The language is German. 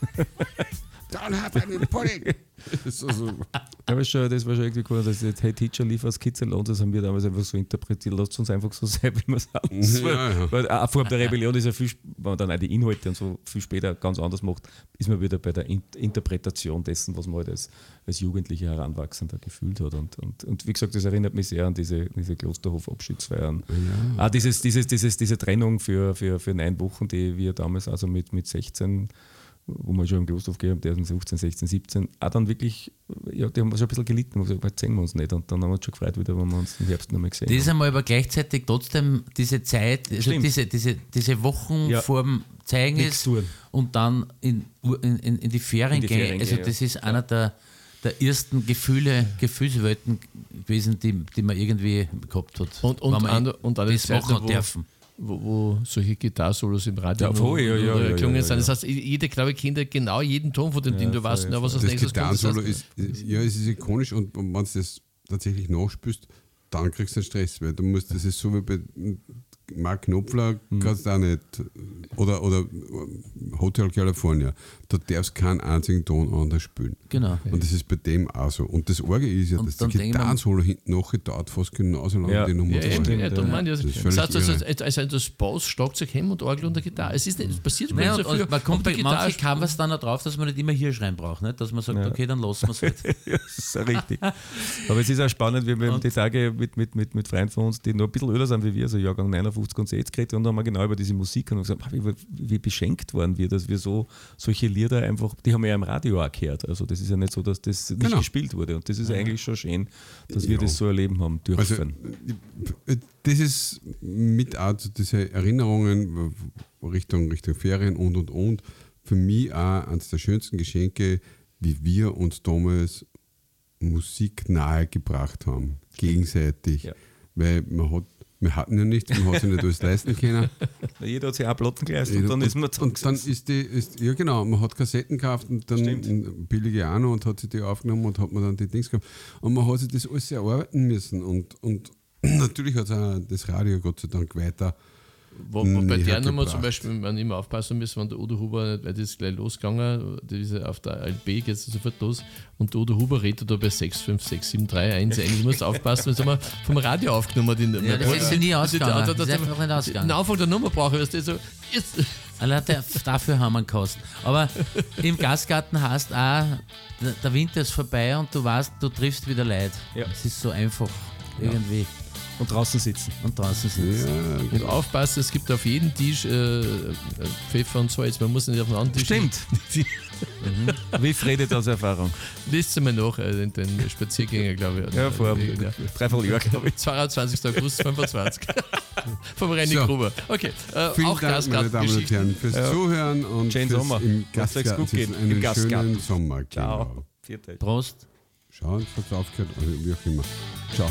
Don't have any pudding. Das war schon irgendwie cool, dass jetzt Hey Teacher lief als Kitzel und das haben wir damals einfach so interpretiert, lasst uns einfach so sein, wie wir sind. Weil eine Form der Rebellion ist ja viel, wenn man dann auch die Inhalte und so viel später ganz anders macht, ist man wieder bei der Interpretation dessen, was man halt als Jugendlicher Heranwachsender gefühlt hat. Und wie gesagt, das erinnert mich sehr an diese Klosterhof-Abschiedsfeiern. Ja. Auch diese Trennung für 9 Wochen, die wir damals also mit 16, wo wir schon im Klosterhof gegeben haben, 2015, 16, 17, auch dann wirklich, ja, die haben schon ein bisschen gelitten, wo gesagt, sehen wir uns nicht. Und dann haben wir uns schon gefreut wieder, wenn wir uns im Herbst noch mal gesehen haben. Das ist einmal aber gleichzeitig trotzdem diese Zeit, also diese Wochen vor dem Zeugnis und dann in die Ferien gehen. Also das ist einer der ersten Gefühlswelten gewesen, die man irgendwie gehabt hat. Und das machen dürfen. Wo solche Gitarre-Solos im Radio gelungen sind. Das heißt, jeder, glaube ich, kennt genau jeden Ton von dem Ding. Du weißt nicht, was das nächstes kommt. Das Gitarre-Solo es ist ikonisch und wenn du das tatsächlich nachspielst, dann kriegst du einen Stress, weil du musst, das ist so wie bei Mark Knopfler, kannst du auch nicht, oder Hotel California, da darfst du keinen einzigen Ton anders spielen. Genau. Und das ist bei dem auch so. Und das Orgel ist ja, dass die Gitarren-Solo hinten nachher dauert fast genauso lange wie die Nummer 2. Also das Bass, Schlagzeug, Hemm und Orgel und der Gitarre. Es passiert nicht so viel. Man kommt bei manchen Covers dann auch drauf, dass man nicht immer hier schreien braucht, nicht? Dass man sagt, okay, dann lassen wir es halt. Ja, das ist ja richtig. Aber es ist auch spannend, wir haben die Tage mit Freunden von uns, die noch ein bisschen älter sind wie wir, also Jahrgang 59 und so jetzt geredet, und dann haben wir genau über diese Musik und gesagt, wie beschenkt waren wir, dass wir solche Lieder einfach, die haben wir ja im Radio auch gehört. Also das ist ja nicht so, dass das nicht gespielt wurde. Und das ist eigentlich schon schön, dass wir das so erleben haben dürfen. Also, das ist mit auch diese Erinnerungen Richtung Ferien und. Für mich auch eines der schönsten Geschenke, wie wir uns damals Musik nahe gebracht haben. Gegenseitig. Ja. Weil wir hatten ja nichts, man hat sich nicht alles leisten können. Jeder hat sich auch Platten geleistet und dann ist man und dann ja genau, man hat Kassetten gekauft und dann billige auch noch und hat sich die aufgenommen und hat man dann die Dings gehabt. Und man hat sich das alles erarbeiten müssen und natürlich hat es auch das Radio Gott sei Dank weiter. Bei der Nummer zum Beispiel, wenn man immer aufpassen müssen, wenn der Udo Huber, weil das ist gleich losgegangen, auf der LP geht es sofort los und der Udo Huber redet da bei 6, 5, 6, 7, 3, 1, eigentlich musst du aufpassen, das haben wir vom Radio aufgenommen. Das ist nie ausgegangen. Das ist einfach nicht ausgegangen. Den Anfang der Nummer brauche ich, weißt du, so, dafür haben wir einen Kosten. Aber im Gastgarten heißt auch, der Winter ist vorbei und du weißt, du triffst wieder Leute. Ja. Es ist so einfach irgendwie. Und draußen sitzen. Ja, und aufpassen, es gibt auf jedem Tisch Pfeffer und Salz. Man muss nicht auf einen anderen Tisch. Stimmt. Wie redet aus Erfahrung? Lest mal nach, den Spaziergänger, glaube ich. Ja, vor 3 Jahren, glaube ich. 22. August 25. Vom René Gruber. Okay, vielen auch Dank, meine Damen und Herren, fürs Zuhören und schönen Sommer. Im Gastgarten einen schönen Sommer. Ciao. Genau. Prost. Schauen, was aufgehört, wie auch immer. Ciao.